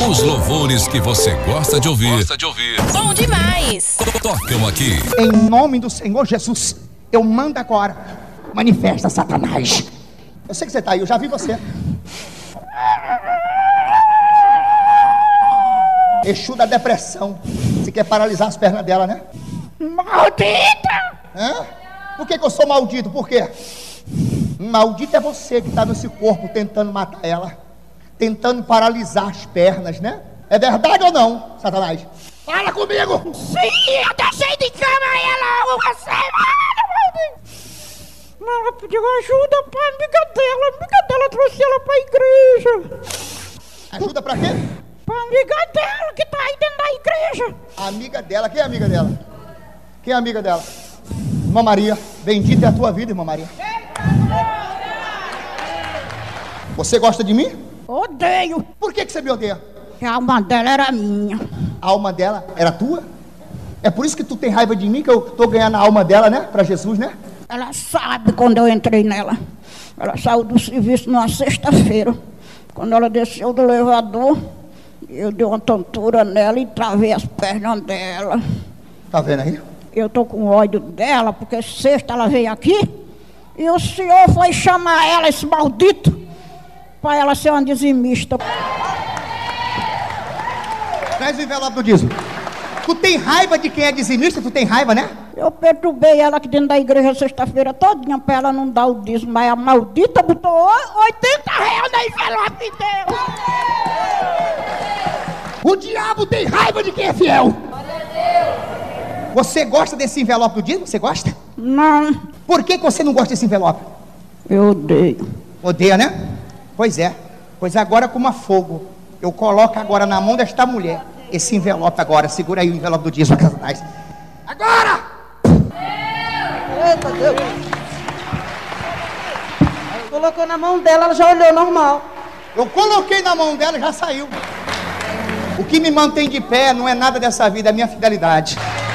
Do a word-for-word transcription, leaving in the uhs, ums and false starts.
Os louvores que você gosta de ouvir. Gosta de ouvir. Bom demais. Tocam aqui. Em nome do Senhor Jesus, eu mando agora. Manifesta, Satanás. Eu sei que você tá aí, eu já vi você. Exu da depressão. Você quer paralisar as pernas dela, né? Maldita! Hã? Por que que eu sou maldito? Por quê? Maldito é você que está nesse corpo tentando matar ela, tentando paralisar as pernas, né? É verdade ou não, Satanás? Fala comigo! Sim, eu deixei de cama ela uma semana! Ela pediu ajuda pra amiga dela, a amiga dela trouxe ela pra igreja. Ajuda pra quê? Pra amiga dela que tá aí dentro da igreja. A amiga dela, quem é a amiga dela? Quem é a amiga dela? Irmã Maria, bendita é a tua vida, irmã Maria. Você gosta de mim? Odeio. Por que que você me odeia? Porque a alma dela era minha. A alma dela era tua? É por isso que tu tem raiva de mim, que eu tô ganhando a alma dela, né? Pra Jesus, né? Ela sabe quando eu entrei nela. Ela saiu do serviço numa sexta-feira. Quando ela desceu do elevador, eu dei uma tontura nela e travei as pernas dela. Tá vendo aí? Eu tô com ódio dela, porque sexta ela veio aqui e o senhor foi chamar ela, esse maldito, para ela ser uma dizimista. Traz o envelope do dízimo. Tu tem raiva de quem é dizimista? Tu tem raiva, né? Eu perturbei ela aqui dentro da igreja sexta-feira todinha para ela não dar o dízimo, mas a maldita botou oitenta reais na envelope e deu. O diabo tem raiva de quem é fiel. Você gosta desse envelope do dízimo? Você gosta? Não. Por que que você não gosta desse envelope? Eu odeio. Odeia, né? Pois é. Pois agora com uma fogo, eu coloco agora na mão desta mulher esse envelope agora. Segura aí o envelope do dízimo, Satanás. Agora! Eita Deus! Colocou na mão dela, ela já olhou normal. Eu coloquei na mão dela e já saiu. O que me mantém de pé não é nada dessa vida, é a minha fidelidade.